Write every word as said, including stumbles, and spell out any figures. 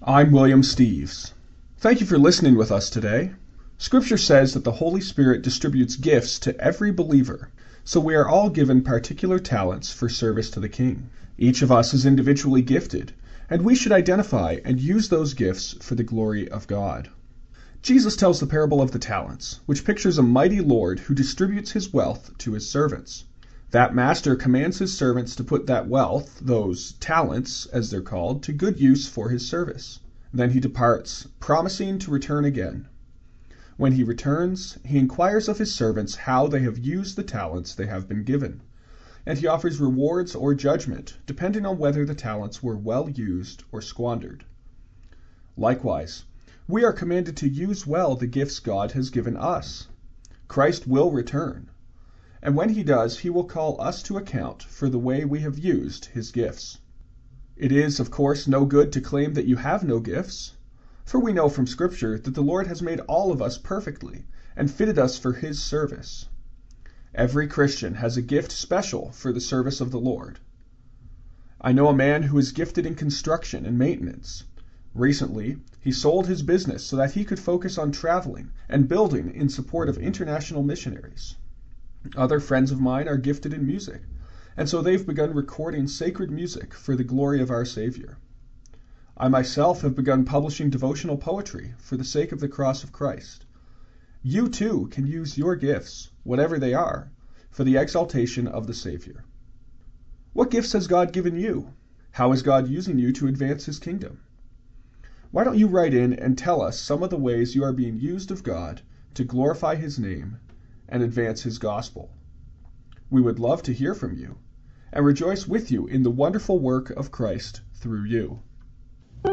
I'm William Steves. Thank you for listening with us today. Scripture says that the Holy Spirit distributes gifts to every believer, so we are all given particular talents for service to the King. Each of us is individually gifted, and we should identify and use those gifts for the glory of God. Jesus tells the parable of the talents, which pictures a mighty Lord who distributes his wealth to his servants. That master commands his servants to put that wealth, those talents, as they're called, to good use for his service. Then he departs, promising to return again. When he returns, he inquires of his servants how they have used the talents they have been given, and he offers rewards or judgment, depending on whether the talents were well used or squandered. Likewise, we are commanded to use well the gifts God has given us. Christ will return, and when he does, he will call us to account for the way we have used his gifts. It is, of course, no good to claim that you have no gifts, for we know from Scripture that the Lord has made all of us perfectly and fitted us for his service. Every Christian has a gift special for the service of the Lord. I know a man who is gifted in construction and maintenance. Recently, he sold his business so that he could focus on traveling and building in support of international missionaries. Other friends of mine are gifted in music, and so they've begun recording sacred music for the glory of our Savior. I myself have begun publishing devotional poetry for the sake of the cross of Christ. You too can use your gifts, whatever they are, for the exaltation of the Savior. What gifts has God given you? How is God using you to advance his kingdom? Why don't you write in and tell us some of the ways you are being used of God to glorify his name and advance his gospel? We would love to hear from you and rejoice with you in the wonderful work of Christ through you.